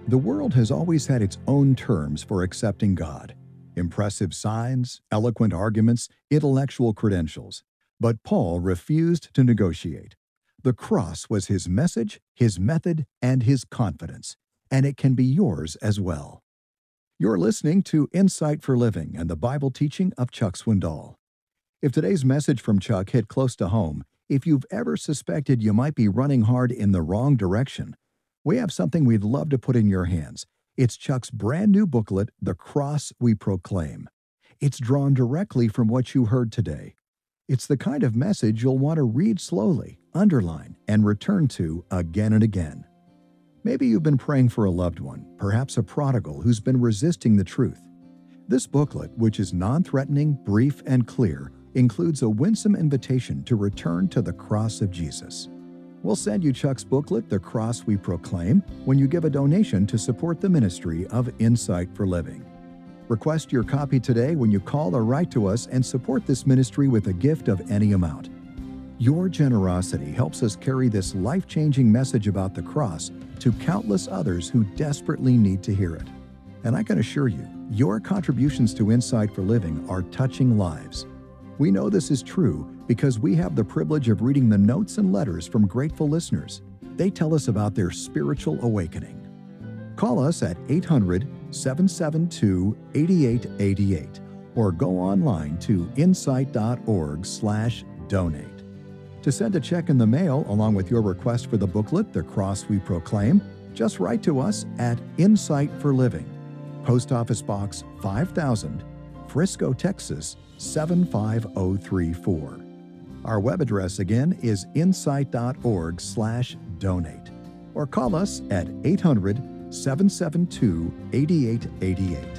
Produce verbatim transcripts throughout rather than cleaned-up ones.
The world has always had its own terms for accepting God: impressive signs, eloquent arguments, intellectual credentials. But Paul refused to negotiate. The cross was his message, his method, and his confidence, and it can be yours as well. You're listening to Insight for Living and the Bible teaching of Chuck Swindoll. If today's message from Chuck hit close to home, if you've ever suspected you might be running hard in the wrong direction, we have something we'd love to put in your hands. It's Chuck's brand new booklet, The Cross We Proclaim. It's drawn directly from what you heard today. It's the kind of message you'll want to read slowly, underline, and return to again and again. Maybe you've been praying for a loved one, perhaps a prodigal who's been resisting the truth. This booklet, which is non-threatening, brief, and clear, includes a winsome invitation to return to the cross of Jesus. We'll send you Chuck's booklet, The Cross We Proclaim, when you give a donation to support the ministry of Insight for Living. Request your copy today when you call or write to us and support this ministry with a gift of any amount. Your generosity helps us carry this life-changing message about the cross to countless others who desperately need to hear it. And I can assure you, your contributions to Insight for Living are touching lives. We know this is true because we have the privilege of reading the notes and letters from grateful listeners. They tell us about their spiritual awakening. Call us at eight hundred, seven seven two, eight eight eight eight or go online to insight.org slash donate. To send a check in the mail along with your request for the booklet, The Cross We Proclaim, just write to us at Insight for Living, Post Office Box five thousand, Frisco, Texas seven five zero three four. Our web address again is insight.org slash donate. Or call us at eight hundred, seven seven two, eight eight eight eight.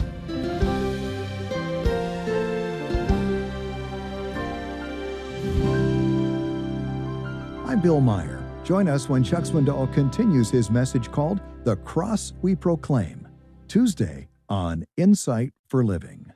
I'm Bill Meyer. Join us when Chuck Swindoll continues his message called The Cross We Proclaim, Tuesday on Insight for Living.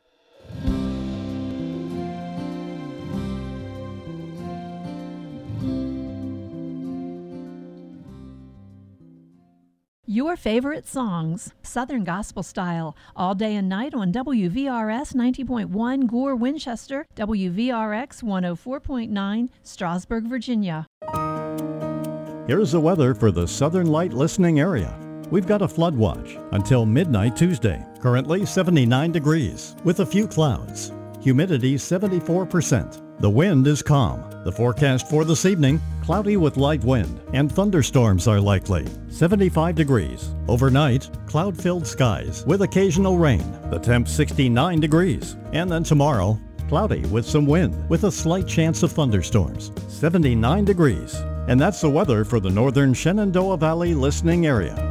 Your favorite songs, Southern Gospel Style, all day and night on W V R S ninety point one Gore, Winchester, W V R X one oh four point nine, Strasburg, Virginia. Here's the weather for the Southern Light listening area. We've got a flood watch until midnight Tuesday. Currently seventy-nine degrees with a few clouds. Humidity seventy-four percent. The wind is calm. The forecast for this evening, cloudy with light wind and thunderstorms are likely. seventy-five degrees. Overnight, cloud-filled skies with occasional rain. The temp sixty-nine degrees. And then tomorrow, cloudy with some wind with a slight chance of thunderstorms. seventy-nine degrees. And that's the weather for the northern Shenandoah Valley listening area.